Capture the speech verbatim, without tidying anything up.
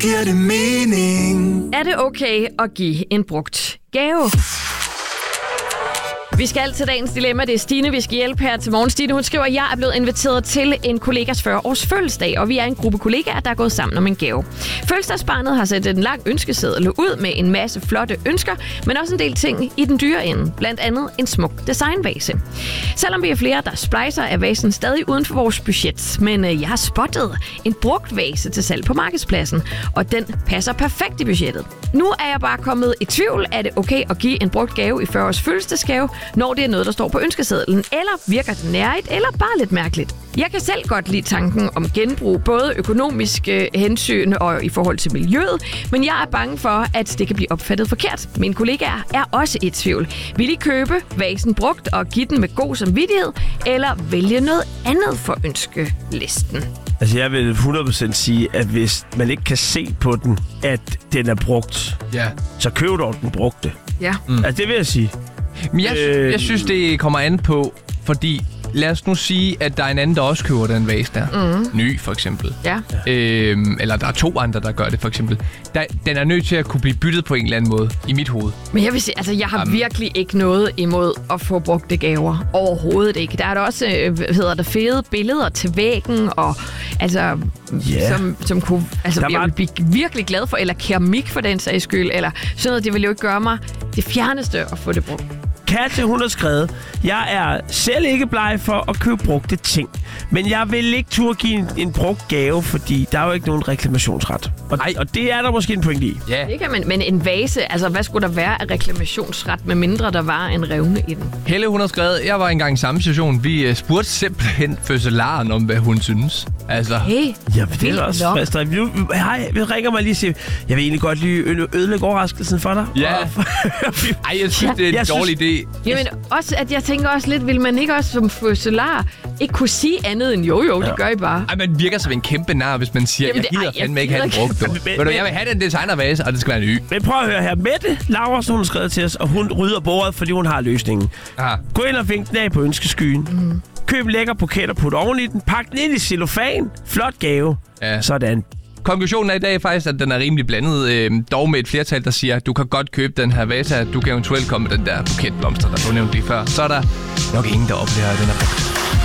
giver det mening. Er det okay at give en brugt gave? Vi skal til dagens dilemma. Det er Stine, vi skal hjælpe her til morgen. Stine, hun skriver, at jeg er blevet inviteret til en kollegas fyrre-års fødselsdag, og vi er en gruppe kollegaer, der er gået sammen om en gave. Fødselsdagsbarnet har sendt en lang ønskeseddel ud med en masse flotte ønsker, men også en del ting i den dyre ende. Blandt andet en smuk designvase. Selvom vi er flere, der splejser, er vasen stadig uden for vores budget. Men jeg har spottet en brugt vase til salg på markedspladsen, og den passer perfekt i budgettet. Nu er jeg bare kommet i tvivl. Er det okay at give en brugt gave i fyrre-års fødselsdagsgave, når det er noget, der står på ønskesedlen, eller virker det nærigt, eller bare lidt mærkeligt? Jeg kan selv godt lide tanken om genbrug, både økonomiske hensyn og i forhold til miljøet, men jeg er bange for, at det kan blive opfattet forkert. Mine kollegaer er også i tvivl. Vil I købe vasen brugt og give den med god samvittighed, eller vælge noget andet for ønskelisten? Altså, jeg vil hundrede procent sige, at hvis man ikke kan se på den, at den er brugt, ja. så køb dog den brugte. Ja. Mm. Altså, det vil jeg sige. Men jeg, øh... jeg synes, det kommer an på, fordi lad os nu sige, at der er en anden, der også køber den vase der. Mm. Ny, for eksempel. Ja. Øhm, eller der er to andre, der gør det, for eksempel. Der, den er nødt til at kunne blive byttet på en eller anden måde, i mit hoved. Men jeg vil sige, altså, jeg har um. virkelig ikke noget imod at få brugte gaver. Overhovedet ikke. Der er der også, hvad hedder det, fede billeder til væggen, og altså, yeah. som, som kunne, altså, jeg var... vil blive virkelig glad for, eller keramik for den sags skyld, eller sådan noget, det vil jo ikke gøre mig det fjerneste at få det brugt. Katja, hun har skrevet, jeg er selv ikke bleg for at købe brugte ting, men jeg vil ikke turde give en, en brugt gave, fordi der er jo ikke nogen reklamationsret. Og, og det er der måske en pointe i. Ja. Det kan man, men en vase, altså hvad skulle der være af reklamationsret, med mindre der var en revne i den? Helle, hun har skrevet, jeg var engang i samme situation. Vi uh, spurgte simpelthen fødselaren om, hvad hun synes. Altså. Hey, ja, det er også fast. Hej, vi ringer mig lige og siger, jeg vil egentlig godt lige ødelægge overraskelsen for dig. Ja. Ej, jeg synes, det er en jeg dårlig synes... idé. Jamen, også, at jeg tænker også lidt, vil man ikke også som fødselar ikke kunne sige andet end jo, jo, det ja. gør I bare. Ej, man virker som en kæmpe nar, hvis man siger, Jamen, jeg gider fandme ikke have den brugt. Ved du, jeg vil have den designervase, og det skal være ny. Men prøv at høre her. Mette Laursen, hun har skrevet til os, og hun rydder bordet, fordi hun har løsningen. Aha. Gå ind og fink den af på ønskeskyen. Mm. Køb en lækker buket og put oven i den. Pak den ind i cellofan. Flot gave. Ja. Sådan. Konklusionen er i dag faktisk, at den er rimelig blandet, øh, dog med et flertal, der siger, at du kan godt købe den her vase, at du kan eventuelt komme med den der buket blomster, der blev nævnt lige før. Så er der nok ingen, der oplever, at den er brugt.